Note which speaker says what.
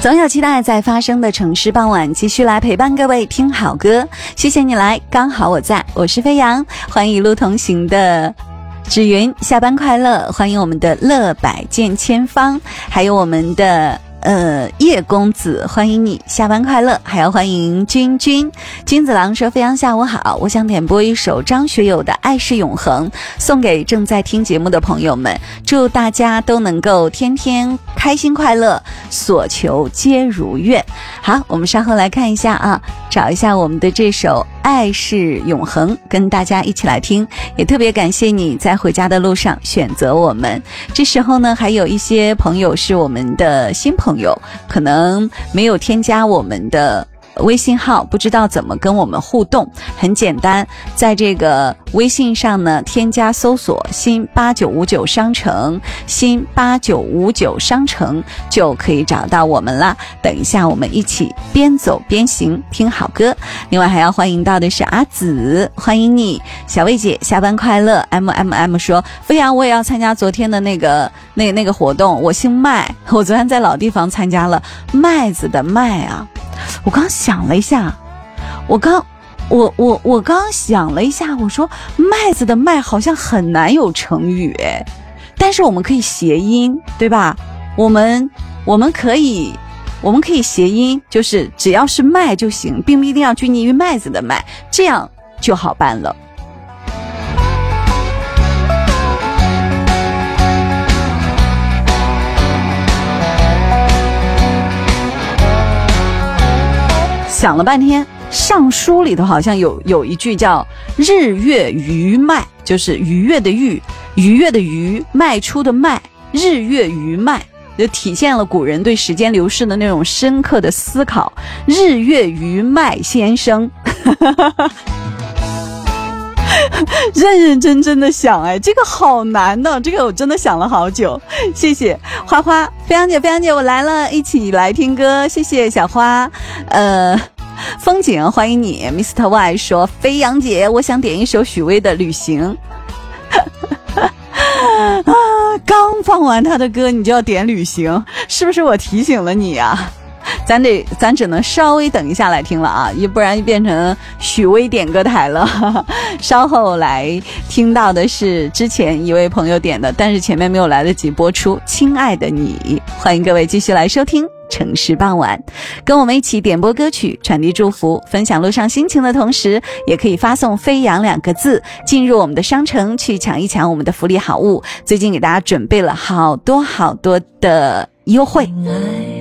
Speaker 1: 总有期待在发生的城市傍晚，继续来陪伴各位听好歌。谢谢你来，刚好我在，我是飞扬，欢迎一路同行的芷云，下班快乐，欢迎我们的乐百见千方，还有我们的叶公子，欢迎你，下班快乐，还要欢迎君子郎说飞扬下午好，我想点播一首张学友的《爱是永恒》，送给正在听节目的朋友们，祝大家都能够天天开心快乐，所求皆如愿。好，我们稍后来看一下啊，找一下我们的这首《爱是永恒》，跟大家一起来听。也特别感谢你在回家的路上选择我们。这时候呢，还有一些朋友是我们的新朋友，可能没有添加我们的微信号，不知道怎么跟我们互动。很简单，在这个微信上呢，添加搜索新8959商城，新8959商城就可以找到我们啦。等一下我们一起边走边行听好歌。另外还要欢迎到的是阿紫，欢迎你。小薇姐下班快乐。 MMM 说，飞扬我也要参加昨天的那个活动，我姓麦，我昨天在老地方参加了麦子的麦啊。我刚想了一下，我刚想了一下，我说麦子的麦好像很难有成语诶，但是我们可以谐音，对吧？我们可以谐音，就是只要是麦就行，并不一定要拘泥于麦子的麦，这样就好办了。想了半天，尚书里头好像有一句叫日月余迈，就是愉悦的愉，愉悦的愉，迈出的迈，日月余迈，就体现了古人对时间流逝的那种深刻的思考。日月余迈先生认认真真的想，哎，这个好难的，这个我真的想了好久。谢谢花花，飞扬姐我来了，一起来听歌。谢谢小花。风景欢迎你。 Mr. Y 说，飞扬姐我想点一首许巍的旅行刚放完他的歌你就要点旅行，是不是我提醒了你啊？咱只能稍微等一下来听了啊，不然就变成许巍点歌台了。稍后来听到的是之前一位朋友点的，但是前面没有来得及播出，亲爱的你。欢迎各位继续来收听城市傍晚，跟我们一起点播歌曲，传递祝福，分享路上心情的同时，也可以发送飞扬2个字进入我们的商城去抢一抢我们的福利好物。最近给大家准备了好多的优惠。